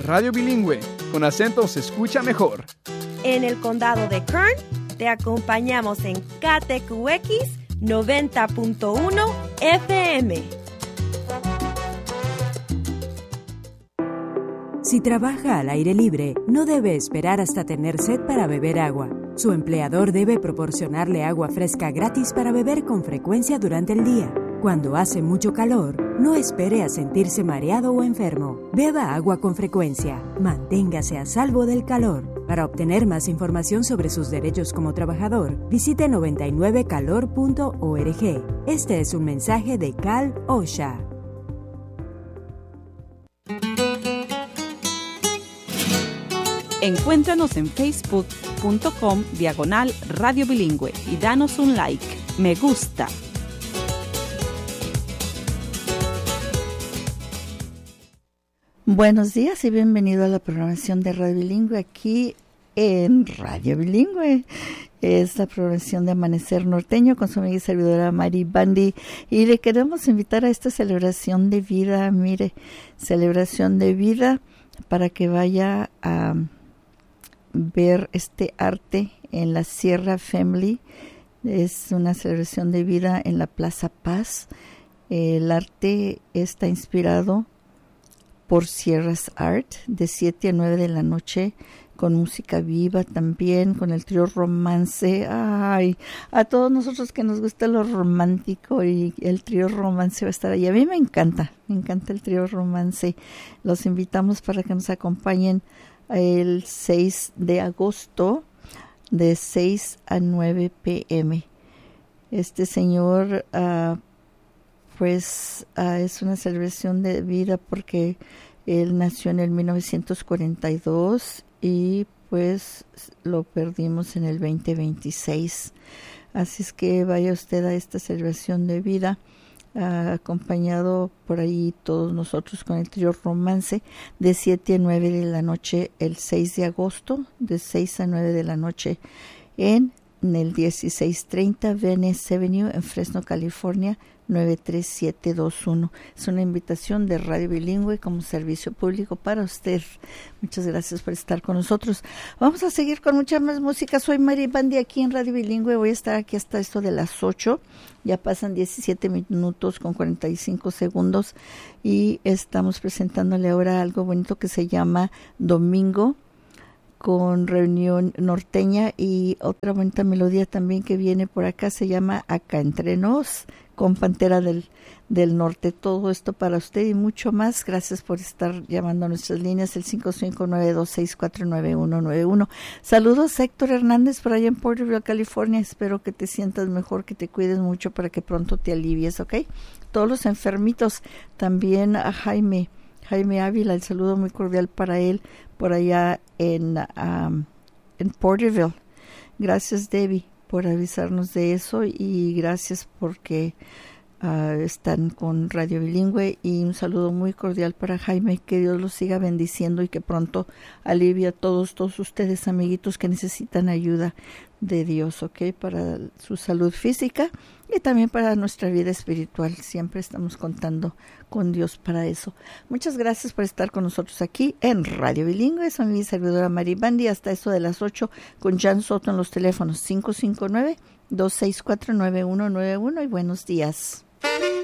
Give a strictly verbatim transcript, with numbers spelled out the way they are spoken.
Radio Bilingüe, con acento se escucha mejor. En el condado de Kern, te acompañamos en K T Q X noventa punto uno F M. Si trabaja al aire libre, no debe esperar hasta tener sed para beber agua. Su empleador debe proporcionarle agua fresca gratis para beber con frecuencia durante el día. Cuando hace mucho calor, no espere a sentirse mareado o enfermo. Beba agua con frecuencia. Manténgase a salvo del calor. Para obtener más información sobre sus derechos como trabajador, visite noventa y nueve calor punto org. Este es un mensaje de Cal OSHA. Encuéntranos en facebook punto com diagonal Radio Bilingüe y danos un like. Me gusta. Buenos días y bienvenido a la programación de Radio Bilingüe aquí en Radio Bilingüe. Es la programación de Amanecer Norteño con su amiga y servidora Mari Bandy. Y le queremos invitar a esta celebración de vida, mire, celebración de vida para que vaya a ver este arte en la Sierra Family. Es una celebración de vida en la Plaza Paz. El arte está inspirado por Sierras Art de siete a nueve de la noche, con música viva también, con el trío Romance. Ay, a todos nosotros que nos gusta lo romántico, y el trío Romance va a estar ahí. A mí me encanta, me encanta el trío Romance. Los invitamos para que nos acompañen el seis de agosto de seis a nueve p m Este señor uh, pues uh, es una celebración de vida porque él nació en el mil novecientos cuarenta y dos y pues lo perdimos en el veinte veintiséis. Así es que vaya usted a esta celebración de vida, Uh, acompañado por ahí todos nosotros con el trío Romance de siete a nueve de la noche el seis de agosto, de seis a nueve de la noche en, en el dieciséis treinta Venice Avenue en Fresno, California nueve tres siete dos uno. Es una invitación de Radio Bilingüe como servicio público para usted. Muchas gracias por estar con nosotros. Vamos a seguir con mucha más música. Soy Mari Bandy aquí en Radio Bilingüe. Voy a estar aquí hasta esto de las ocho. Ya pasan diecisiete minutos con cuarenta y cinco segundos y estamos presentándole ahora algo bonito que se llama Domingo, con reunión norteña, y otra bonita melodía también que viene por acá se llama Acá Entre Nos, con Pantera del, del Norte. Todo esto para usted y mucho más. Gracias por estar llamando a nuestras líneas, el cinco cinco nueve dos seis cuatro nueve uno nueve uno. Saludos a Héctor Hernández por allá en Porterville, California. Espero que te sientas mejor, que te cuides mucho para que pronto te alivies, ¿ok? Todos los enfermitos, también a Jaime, Jaime Ávila, el saludo muy cordial para él por allá en, um, en Porterville. Gracias, Debbie, por avisarnos de eso, y gracias porque uh, están con Radio Bilingüe, y un saludo muy cordial para Jaime. Que Dios los siga bendiciendo y que pronto alivie a todos, todos ustedes, amiguitos, que necesitan ayuda de Dios, ¿ok? Para su salud física y también para nuestra vida espiritual. Siempre estamos contando con Dios para eso. Muchas gracias por estar con nosotros aquí en Radio Bilingüe. Soy mi servidora Mari Bandy hasta eso de las ocho, con Jan Soto en los teléfonos cinco cinco nueve dos seis cuatro nueve uno nueve uno, y buenos días.